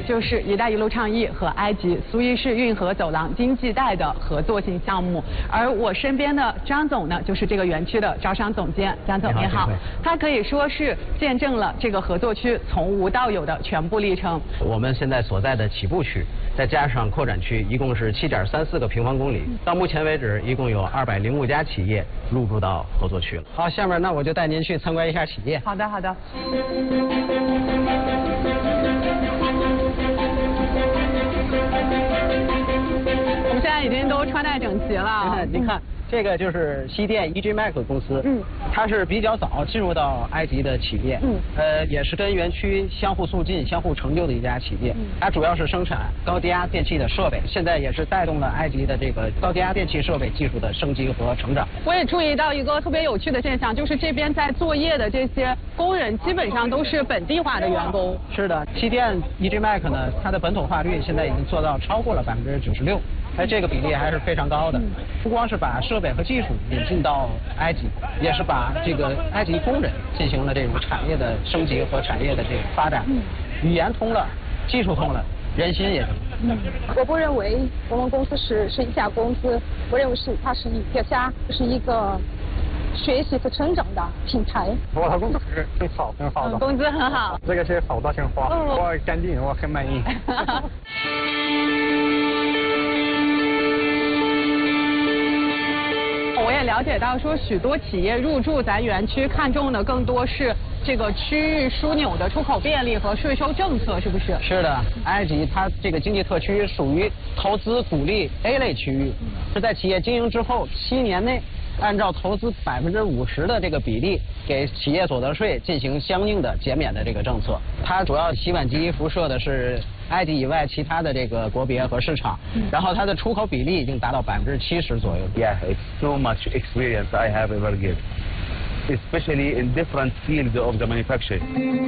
就是“一带一路”倡议和埃及苏伊士运河走廊经济带的合作性项目。而我身边的张总呢，就是这个园区的招商总监。张总你好，他可以说是见证了这个合作区从无到有的全部历程。 我们现在所在的起步区，再加上扩展区，一共是7.34个平方公里。到目前为止，一共有205家企业入驻到合作区了。好，下面那我就带您去参观一下企业。 好的，好的。我们现在已经都穿戴整齐了。 您看。这个就是西电 EGMAC 公司，它是比较早进入到埃及的企业，也是跟园区相互促进、相互成就的一家企业。它主要是生产高低压电器的设备，现在也是带动了埃及的这个高低压电器设备技术的升级和成长。 我也注意到一个特别有趣的现象，就是这边在作业的这些工人基本上都是本地化的员工。 是的，西电 EGMAC 呢，它的本土化率现在已经做到超过了96%。这个比例还是非常高的，不光是把设备和技术引进到埃及，也是把这个埃及工人进行了这种产业的升级和产业的这个发展。语言通了，技术通了，人心也通了。 我不认为我们公司是一家公司，我认为它是一个学习和成长的品牌。 我的工资是很好的， 工资很好。 这个是好大鲜花，我干净，我很满意。 我也了解到说，许多企业入驻咱园区，看重的更多是这个区域枢纽的出口便利和税收政策，是不是？ 是的，埃及它这个经济特区属于投资鼓励 A 类区域，是在企业经营之后7年内，按照投资50%的这个比例，给企业所得税进行相应的减免的这个政策。它主要洗碗机辐射的是埃及以外其他的这个国别和市场，然后它的出口比例已经达到70%左右。 Yeah, it's so much experience I have ever given, especially in different fields of the manufacturing.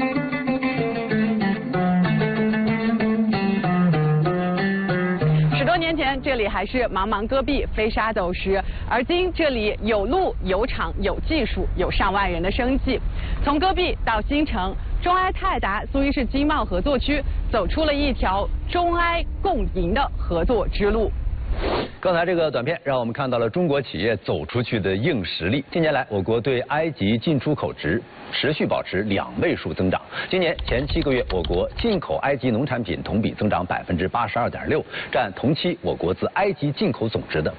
10多年前，这里还是茫茫戈壁，飞沙走石，而今这里有路、有厂、有技术，有上万人的生计。从戈壁到新城，中埃泰达苏伊士经贸合作区走出了一条中埃共赢的合作之路。 刚才这个短片让我们看到了中国企业走出去的硬实力。近年来，我国对埃及进出口值持续保持2位数增长。今年前7个月，我国进口埃及农产品同比增长82.6%，占同期我国自埃及进口总值的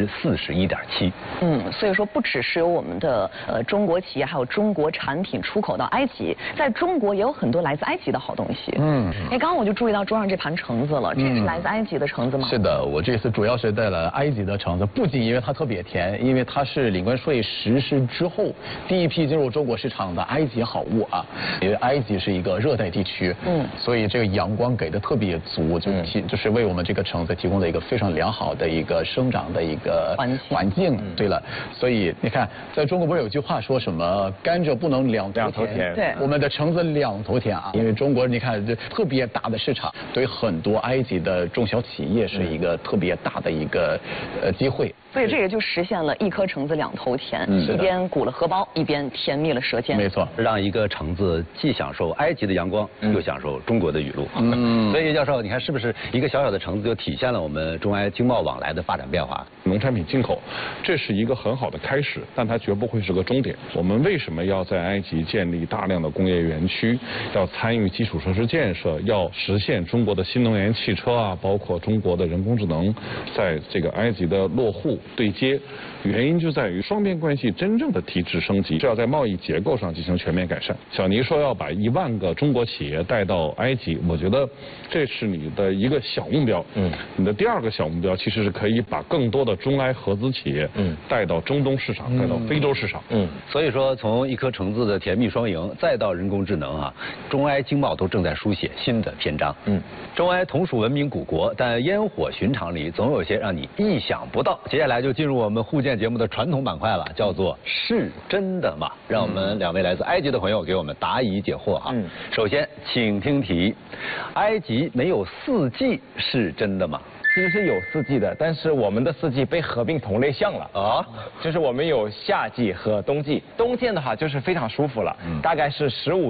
41.7%。 所以说不只是有我们的中国企业，还有中国产品出口到埃及，在中国也有很多来自埃及的好东西。刚刚我就注意到桌上这盘橙子了，这是来自埃及的橙子吗？ 是的，我这次主要是带了埃及的橙子，不仅因为它特别甜，因为它是领关税实施之后第一批进入中国市场的埃及好物啊。因为埃及是一个热带地区，所以这个阳光给的特别足，就是为我们这个橙子提供了一个非常良好的一个生长的一个环境。对了，所以你看，在中国不是有句话说什么甘蔗不能两头甜？对，我们的橙子2头甜啊。因为中国你看这特别大的市场，对很多埃及的中小企业是一个特别大的一个机会。 所以这也就实现了1颗橙子2头甜，一边鼓了荷包，一边甜蜜了舌尖。 没错， 让一个橙子既享受埃及的阳光，又享受中国的雨露。所以叶教授，你看是不是一个小小的橙子就体现了我们中埃经贸往来的发展变化？ 农产品进口，这是一个很好的开始，但它绝不会是个终点。我们为什么要在埃及建立大量的工业园区，要参与基础设施建设，要实现中国的新能源汽车啊，包括中国的人工智能，在这个埃及的落户对接，原因就在于双边关系真正的提质升级，是要在贸易结构上进行全面改善。小尼说要把1万个中国企业带到埃及，我觉得这是你的一个小目标。你的第2个小目标其实是可以把更多的中埃合资企业带到中东市场，带到非洲市场。 所以说从1颗橙子的甜蜜双赢，再到人工智能啊，中埃经贸都正在书写新的篇章。中埃同属文明古国，但烟火寻常里总有些让你意想不到。接下来就进入我们互鉴节目的传统板块了，叫做是真的吗？让我们2位来自埃及的朋友给我们答疑解惑哈。首先，请听题：埃及没有4季是真的吗？ 其实是有4季的，但是我们的4季被合并同类项了啊，就是我们有夏季和冬季。冬天的话就是非常舒服了，大概是15